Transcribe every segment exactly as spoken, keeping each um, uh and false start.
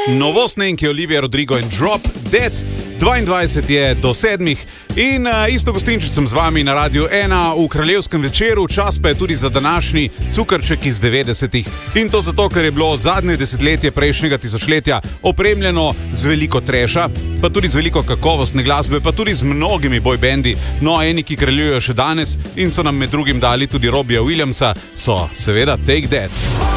novostnenki Olivia Rodrigo in Drop Dead. dvaindvajset je do sedmih in uh, isto gostinčic sem z vami na Radiu ena v kraljevskem večeru, čas pa je tudi za današnji cukrček iz devetdesetih. In to zato, ker je bilo zadnje desetletje prejšnjega tisočletja opremljeno z veliko treša, pa tudi z veliko kakovostne glasbe, pa tudi z mnogimi boybendi. No, eni, ki kraljujejo še danes in so nam med drugim dali tudi Robbija Williamsa, so seveda Take That.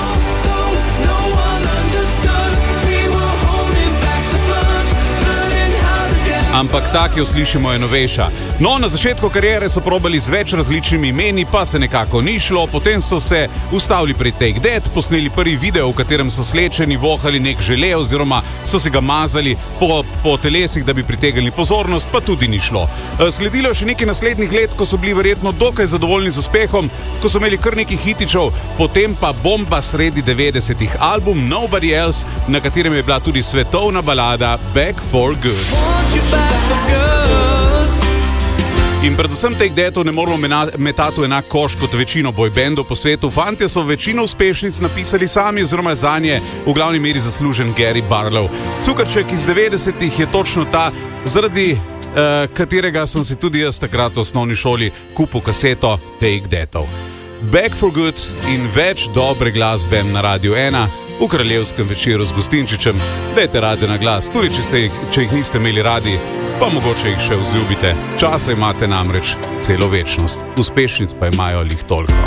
Ampak ta, ki jo slišimo, je novejša. No, na začetku kariere so probali z več različnimi imeni, pa se nekako ni šlo, potem so se ustavili pri Take That, posneli prvi video, v katerem so slečeni vohali nek žele oziroma so se ga mazali po, po telesih, da bi pritegnili pozornost, pa tudi ni šlo. Sledilo je še nekaj naslednjih let, ko so bili verjetno dokaj zadovoljni z uspehom, ko so imeli kar nekaj hitičev, potem pa bomba sredi devetdesetih, album Nobody Else, na katerem je bila tudi svetovna balada Back for Good. In predvsem Take Thatov ne moramo metati v enak koš kot večino boybandov po svetu. Fantje so večino uspešnic napisali sami oziroma zanje v glavni meri zaslužen Gary Barlow. Cukrček iz devetdesetih je točno ta, zaradi uh, katerega sem si tudi jaz takrat v osnovni šoli kupil kaseto Take Thatov. Back for Good in več dobre glasbe na Radiu ena v kraljevskem večeru z gostinčičem. Dajte rade na glas, tudi če, se, če jih niste imeli radi, pa mogoče jih še vzljubite. Časa imate namreč celo večnost, uspešnic pa imajo lih toliko.